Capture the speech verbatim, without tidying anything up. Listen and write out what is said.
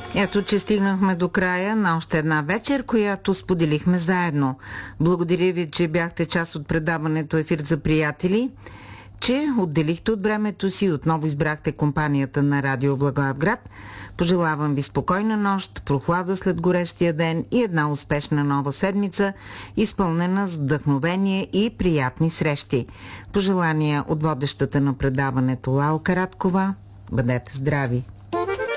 Ето, че стигнахме до края на още една вечер, която споделихме заедно. Благодаря ви, че бяхте част от предаването Ефир за приятели, че отделихте от времето си и отново избрахте компанията на Радио Благоевград. Пожелавам ви спокойна нощ, прохлада след горещия ден и една успешна нова седмица, изпълнена с вдъхновение и приятни срещи. Пожелания от водещата на предаването Лао Караткова. Бъдете здрави!